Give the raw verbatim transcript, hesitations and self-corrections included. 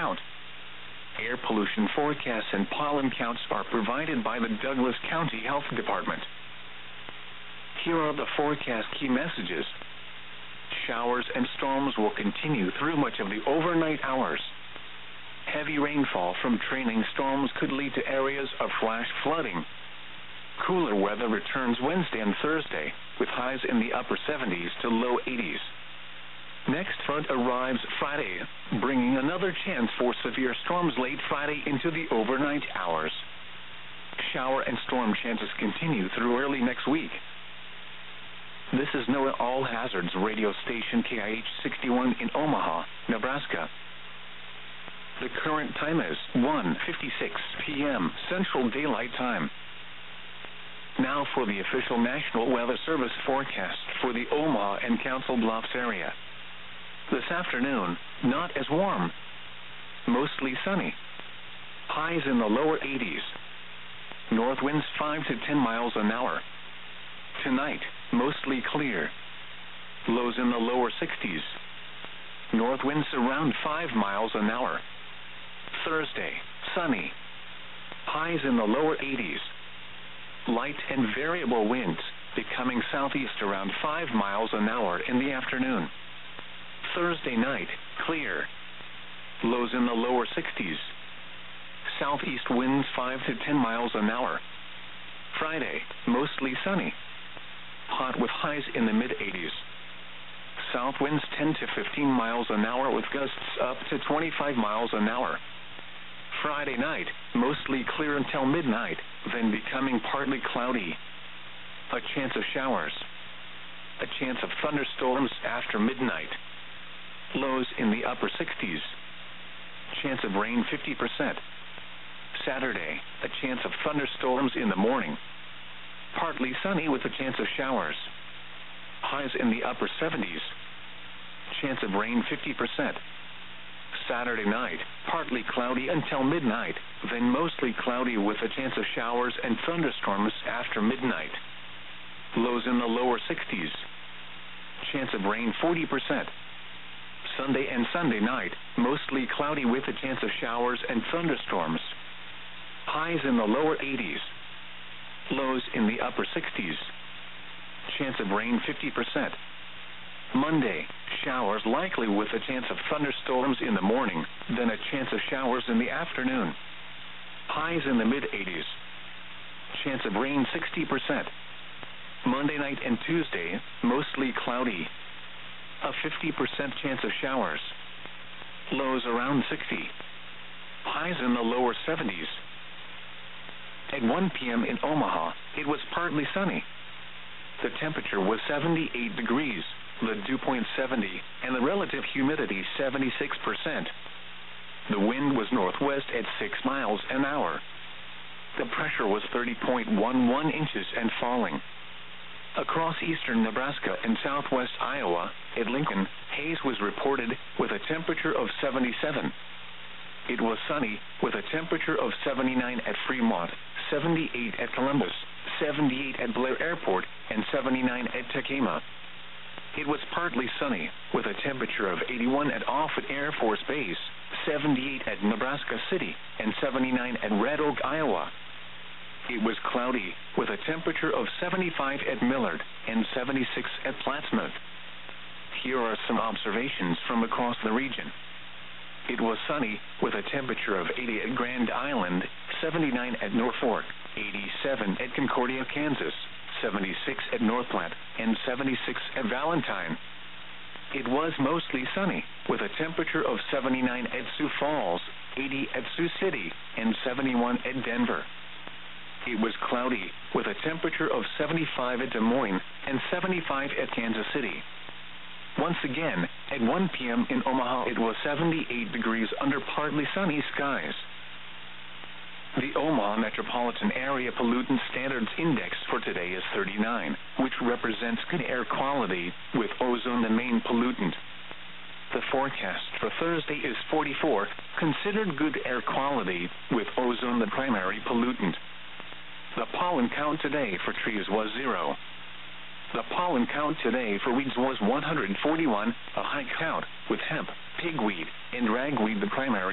count. Air pollution forecasts and pollen counts are provided by the Douglas County Health Department. Here are the forecast key messages. Showers and storms will continue through much of the overnight hours. Heavy rainfall from trailing storms could lead to areas of flash flooding. Cooler weather returns Wednesday and Thursday, with highs in the upper seventies to low eighties. Next front arrives Friday, bringing another chance for severe storms late Friday into the overnight hours. Shower and storm chances continue through early next week. This is NOAA All Hazards radio station K I H sixty-one in Omaha, Nebraska. The current time is one fifty-six p m Central Daylight Time. Now for the official National Weather Service forecast for the Omaha and Council Bluffs area. This afternoon, not as warm. Mostly sunny. Highs in the lower eighties. North winds five to ten miles an hour. Tonight, mostly clear. Lows in the lower sixties. North winds around five miles an hour. Thursday, sunny. Highs in the lower eighties. Light and variable winds, becoming southeast around five miles an hour in the afternoon. Thursday night, clear. Lows in the lower sixties. Southeast winds five to ten miles an hour. Friday, mostly sunny. Hot with highs in the mid eighties. South winds ten to fifteen miles an hour with gusts up to twenty-five miles an hour. Friday night, mostly clear until midnight, then becoming partly cloudy. A chance of showers. A chance of thunderstorms after midnight. Lows in the upper sixties. Chance of rain fifty percent. Saturday, a chance of thunderstorms in the morning. Partly sunny with a chance of showers. Highs in the upper seventies. Chance of rain fifty percent. Saturday night, partly cloudy until midnight, then mostly cloudy with a chance of showers and thunderstorms after midnight. Lows in the lower sixties. Chance of rain forty percent. Sunday and Sunday night, mostly cloudy with a chance of showers and thunderstorms. Highs in the lower eighties. Lows in the upper sixties. Chance of rain fifty percent. Monday, showers likely with a chance of thunderstorms in the morning, then a chance of showers in the afternoon. Highs in the mid eighties. Chance of rain sixty percent. Monday night and Tuesday, mostly cloudy. A fifty percent chance of showers. Lows around sixty. Highs in the lower seventies. At one p m in Omaha, it was partly sunny. The temperature was seventy-eight degrees, the dew point seventy, and the relative humidity seventy-six percent. The wind was northwest at six miles an hour. The pressure was thirty point one one inches and falling. Across eastern Nebraska and southwest Iowa, at Lincoln, haze was reported with a temperature of seventy-seven. It was sunny with a temperature of seventy-nine at Fremont, seventy-eight at Columbus, seventy-eight at Blair Airport, and seventy-nine at Tacoma. It was partly sunny with a temperature of eighty-one at Offutt Air Force Base, seventy-eight at Nebraska City, and seventy-nine at Red Oak, Iowa. It was cloudy with a temperature of seventy-five at Millard and seventy-six at Plattsmouth. Here are some observations from across the region. It was sunny with a temperature of eighty at Grand Island, seventy-nine at Norfolk, eighty-seven at Concordia, Kansas, seventy-six at North Platte, and seventy-six at Valentine. It was mostly sunny with a temperature of seventy-nine at Sioux Falls, eighty at Sioux City, and seventy-one at Denver. It was cloudy with a temperature of seventy-five at Des Moines and seventy-five at Kansas City. Once again, at one p m in Omaha, it was seventy-eight degrees under partly sunny skies. The Omaha Metropolitan Area Pollutant Standards Index for today is thirty-nine, which represents good air quality, with ozone the main pollutant. The forecast for Thursday is forty-four, considered good air quality, with ozone the primary pollutant. The pollen count today for trees was zero. The pollen count today for weeds was one hundred forty-one, a high count, with hemp, pigweed, and ragweed the primary